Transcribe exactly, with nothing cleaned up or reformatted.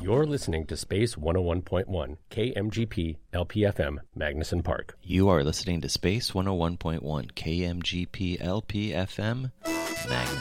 You're listening to Space one oh one point one, K M G P L P F M, Magnuson Park. You are listening to Space one oh one point one, K M G P L P F M, Magnuson.